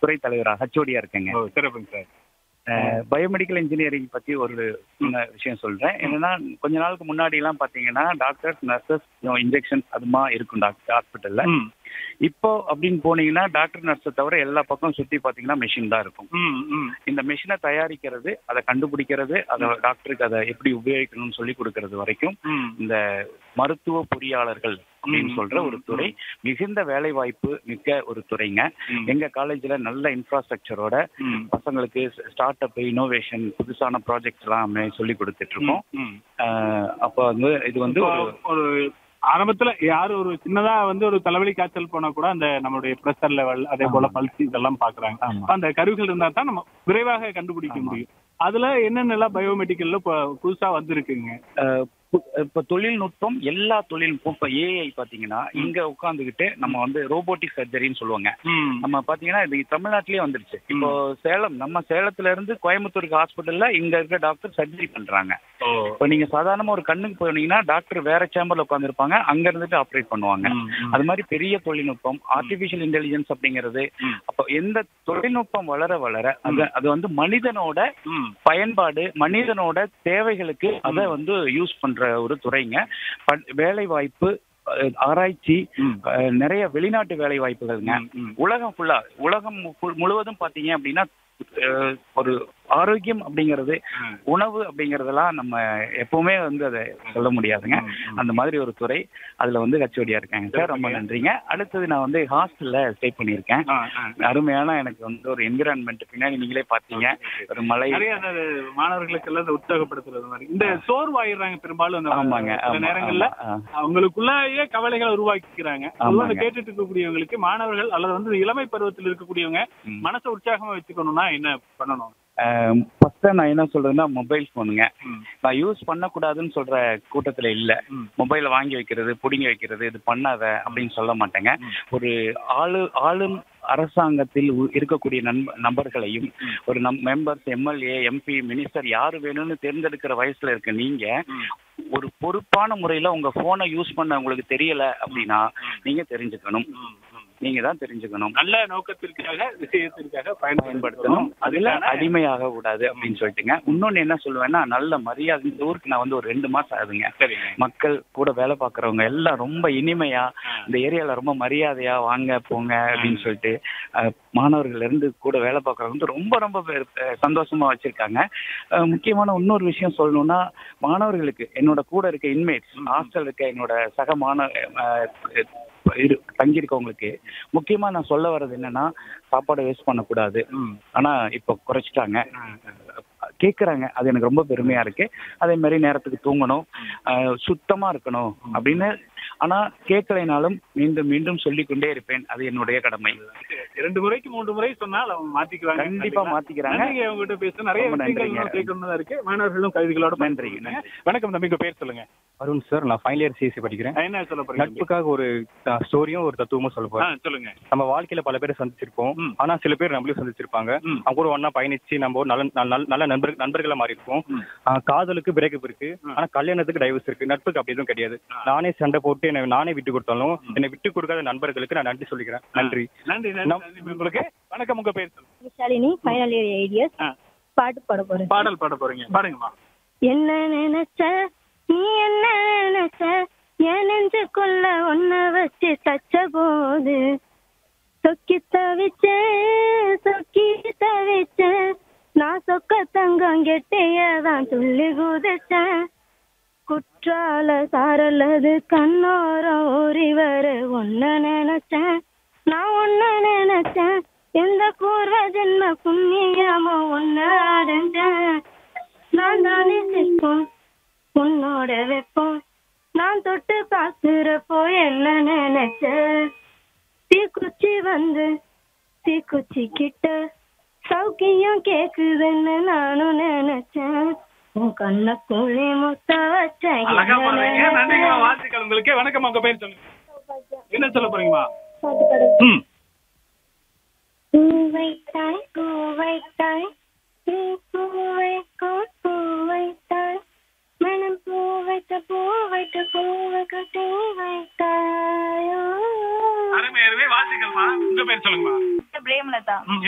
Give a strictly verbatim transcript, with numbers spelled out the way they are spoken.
துறை தலைவரா ஹெச்ஓடியா இருக்கேங்க. சிறப்புங்க சார். பயோமெடிக்கல் இன்ஜினியரிங் பத்தி ஒரு சின்ன விஷயம் சொல்றேன். என்னன்னா கொஞ்ச நாளுக்கு முன்னாடி எல்லாம் பாத்தீங்கன்னா டாக்டர்ஸ், நர்சஸ், இன்ஜெக்ஷன்ஸ் அதுமா இருக்கும் டாக்டர் ஹாஸ்பிட்டல்ல. இப்போ அப்படின்னு போனீங்கன்னா டாக்டர் நர்ஸை தவிர எல்லா பக்கம் சுத்தி பாத்தீங்கன்னா மெஷின் தான் இருக்கும். இந்த மெஷினை தயாரிக்கிறது, அதை கண்டுபிடிக்கிறது, அதை டாக்டருக்கு அதை எப்படி உபயோகிக்கணும்னு சொல்லி கொடுக்கறது வரைக்கும் இந்த மருத்துவ பொறியாளர்கள் அப்படின்னு சொல்ற ஒரு துறை மிகுந்த வேலை வாய்ப்பு மிக்க ஒரு துறைங்க. எங்க காலேஜ்ல நல்ல இன்ஃப்ராஸ்ட்ரக்சரோட பசங்களுக்கு ஸ்டார்ட் அப், இனோவேஷன், புதுசான ப்ராஜெக்ட்ஸ் எல்லாம் சொல்லி கொடுத்துட்டு இருக்கோம். அப்ப வந்து இது வந்து ஒரு ஆரம்பத்துல யாரு ஒரு சின்னதா வந்து ஒரு தலைவலி காய்ச்சல் போனா கூட அந்த நம்மளுடைய பிரஷர் லெவல், அதே போல பல்ஸ் இதெல்லாம் பாக்குறாங்க. அந்த கருவிகள் இருந்தா தான் நம்ம விரைவாக கண்டுபிடிக்க முடியும். அதுல என்னென்னலாம் பயோமெடிக்கல்ல புதுசா வந்திருக்குங்க? இப்ப தொழில்நுட்பம், எல்லா தொழில்நுட்பம் இப்ப ஏஐ பாத்தீங்கன்னா இங்க உட்காந்துக்கிட்டு நம்ம வந்து ரோபோட்டிக் சர்ஜரின்னு சொல்லுவாங்க. நம்ம பாத்தீங்கன்னா இது தமிழ்நாட்டிலேயே வந்துருச்சு. இப்போ சேலம், நம்ம சேலத்துல இருந்து கோயம்புத்தூருக்கு ஹாஸ்பிட்டல்ல இங்க இருக்க டாக்டர் சர்ஜரி பண்றாங்க. இப்போ நீங்க சாதாரணமா ஒரு கண்ணுக்கு போனீங்கன்னா டாக்டர் வேற சேம்பர்ல உட்காந்துருப்பாங்க, அங்க இருந்துட்டு ஆப்ரேட் பண்ணுவாங்க. அது மாதிரி பெரிய தொழில்நுட்பம், ஆர்டிபிஷியல் இன்டெலிஜென்ஸ் அப்படிங்கிறது. அப்போ எந்த தொழில்நுட்பம் வளர வளர அது அது வந்து மனிதனோட பயன்பாடு, மனிதனோட தேவைகளுக்கு அதை வந்து யூஸ் பண்ற ஒரு துறைங்க. வேலை வாய்ப்பு, ஆராய்ச்சி, நிறைய வெளிநாட்டு வேலை வாய்ப்புகள்ங்க. உலகம் ஃபுல்லா, உலகம் முழுவதும் பாத்தீங்க அப்படின்னா ஒரு ஆரோக்கியம் அப்படிங்கிறது, உணவு அப்படிங்கறதெல்லாம் நம்ம எப்பவுமே வந்து அதை சொல்ல முடியாதுங்க. அந்த மாதிரி ஒரு துறை. அதுல வந்து ஹெச்ஓடியா இருக்காங்க சார். ரொம்ப நன்றிங்க. அடுத்தது நான் வந்து ஹாஸ்டல்ல ஸ்டே பண்ணியிருக்கேன். அருமையான எனக்கு வந்து ஒரு என்விரான்மெண்ட், பின்னாடி நீங்களே பாத்தீங்க ஒரு மலை, மாணவர்களுக்கு எல்லாம் உற்சாகப்படுத்துறது மாதிரி. இந்த சோர்வாயிடுறாங்க பெரும்பாலும். ஆமாங்க, நேரங்கள்ல அவங்களுக்குள்ளேயே கவலைகளை உருவாக்கிக்கிறாங்க. கேட்டுட்டு இருக்கக்கூடியவங்களுக்கு, மாணவர்கள் அல்லது வந்து இளமை பருவத்தில் இருக்கக்கூடியவங்க மனசை உற்சாகமா வச்சுக்கணும்னா என்ன பண்ணணும்? ஃபர்ஸ்ட் நான் என்ன சொல்றேன்னா, மொபைல் போனுங்க நான் யூஸ் பண்ணக்கூடாதுன்னு சொல்ற கூட்டத்துல இல்ல. மொபைலை வாங்கி வைக்கிறது, புடிங்கி வைக்கிறது, இது பண்ணாத அப்படின்னு சொல்ல மாட்டேங்க. ஒரு ஆளு ஆளும் அரசாங்கத்தில் இருக்கக்கூடிய நண்ப நபர்களையும் ஒரு நம் மெம்பர்ஸ், எம்எல்ஏ, எம்பி, மினிஸ்டர் யாரு வேணும்னு தேர்ந்தெடுக்கிற வயசுல இருக்க நீங்க ஒரு பொறுப்பான முறையில உங்க போனை யூஸ் பண்ண உங்களுக்கு தெரியல அப்படின்னா நீங்க தெரிஞ்சுக்கணும். நீங்க தான் தெரிஞ்சுக்கணும். நல்ல நோக்கத்திற்காக, விஷயத்திற்காக பயன்படுத்தணும். அதுல அடிமையாக கூடாது அப்படின்னு சொல்லிட்டுங்க. இன்னொன்னு என்ன சொல்லுவேன்னா, நல்ல மரியாதை. இந்த ஊருக்கு நான் வந்து ஒரு ரெண்டு மாசம் ஆகுதுங்க. மக்கள் கூட வேலை பார்க்கறவங்க எல்லாம் ரொம்ப இனிமையா, இந்த ஏரியால ரொம்ப மரியாதையா வாங்க போங்க அப்படின்னு சொல்லிட்டு மாணவர்கள் இருந்து கூட வேலை பார்க்கறவங்க வந்து ரொம்ப ரொம்ப சந்தோஷமா வச்சிருக்காங்க. முக்கியமான இன்னொரு விஷயம் சொல்லணும்னா, மாணவர்களுக்கு, என்னோட கூட இருக்க இன்மேட்ஸ், ஹாஸ்டல் இருக்க என்னோட சக மாணவ தங்கியிருக்கவங்களுக்கு முக்கியமா நான் சொல்ல வர்றது என்னன்னா, சாப்பாடை வேஸ்ட் பண்ணக்கூடாது. ஆனா இப்ப குறைச்சிட்டாங்க, கேட்குறாங்க. அது எனக்கு ரொம்ப பெருமையா இருக்கு. அதே மாதிரி நேரத்துக்கு தூங்கணும், சுத்தமா இருக்கணும் அப்படின்னு. ஆனா கேட்கலைனாலும் மீண்டும் மீண்டும் சொல்லிக்கொண்டே இருப்பேன். அது என்னுடைய கடமை. இரண்டு முறைக்கு மூன்று முறை சொன்னால் அவங்க மாத்திக்குவாங்க. கண்டிப்பா மாத்திக்கிறாங்க. உங்ககிட்ட பேச நிறைய விஷயங்கள் இருக்கு. மாணவர்களும் கல்விகளோட நன்றி. வணக்கம் தம்பி, உங்க பேர் சொல்லுங்க. அருண் சார். நான் ஃபைனல் இயர் சிஎஸ்சி படிக்கிறேன். என்ன சொல்ல போறீங்க? நட்புக்காக ஒரு ஸ்டோரியும் ஒரு தத்துவமும் சொல்ல போறேன். சொல்லுங்க. நம்ம வாழ்க்கையில பல பேரை சந்திச்சிருப்போம். ஆனா சில பேர் நம்மளும் சந்திச்சிருப்பாங்க. அவங்க கூட ஒன்னா பயணிச்சு நம்ம நல்ல நல்ல நண்பர்கள் நண்பர்களா மாறி இருப்போம். காதலுக்கு பிரேக்கப் இருக்கு, ஆனா கல்யாணத்துக்கு டைவர்ஸ் இருக்கு. நட்புக்கு அப்படி எதுவும் கிடையாது. நானே சண்டை போட்டு என்னை நானே விட்டு கொடுத்தாலும் என்னை விட்டு கொடுக்காத நண்பர்களுக்கு நான் நன்றி சொல்லிக்கிறேன். நன்றி. நன்றி உங்களுக்கு. வணக்கம், உங்க பேர் சொல்லுங்க. Shalini, final year eight. பாட்டு பாட போறேன். பாடல் பாட போறீங்க, பாடுங்கம்மா. என்ன நினைச்ச நீ, என்ன நினைச்ச, என் நெஞ்சுக்குள்ள ஒன்ன வச்சு தச்ச போது சொக்கி தவிச்ச சொக்கி தவிச்ச நான் சொக்க தங்கம் கெட்டையதான் துள்ளி குதிச்சேன். குற்றால சாரல்லது கண்ணோரம் ஓரி வர ஒன்ன நினைச்சேன், நான் ஒன்ன நினைச்சேன். எந்த பூர்வ ஜென்ம புண்ணியமோ ஒன்ன அடைஞ்சேன். நான் தானே சிற்பம் உன்னோட வெப்பம், நான் தொட்டு பாக்குறப்போ என்ன நினைச்ச. தீக்குச்சி வந்து தீக்குச்சி கிட்ட சௌக்கியம் கேக்குதுன்னு நானும் நினைச்சேன். உன் கண்ணக்குள்ளே முத்த வச்ச. வாழ்த்துக்கள் உங்களுக்கு. வணக்கம், உங்க பேர் சொல்லுங்க. என்ன சொல்ல போறீங்கம்மா? பூவைத்தாய் பூவைத்தாய் பூவைக்கோ பூவைத்தாய் மனம் பூவைத்த பூவைத்த பூவை கட்டி வைத்தாயோ. அருமை அருமை, வாழ்த்துக்கள்மா. உங்க பேர் சொல்லுங்கம்மா. பிரேமலதா.